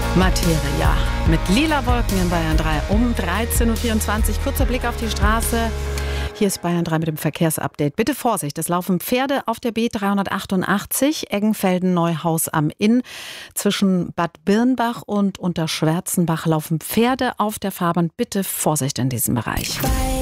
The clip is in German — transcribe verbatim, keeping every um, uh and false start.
Materia mit lila Wolken in Bayern drei um dreizehn Uhr vierundzwanzig. Kurzer Blick auf die Straße. Hier ist Bayern drei mit dem Verkehrsupdate. Bitte Vorsicht, es laufen Pferde auf der B dreihundertachtundachtzig, Eggenfelden-Neuhaus am Inn. Zwischen Bad Birnbach und Unterschwärzenbach laufen Pferde auf der Fahrbahn. Bitte Vorsicht in diesem Bereich.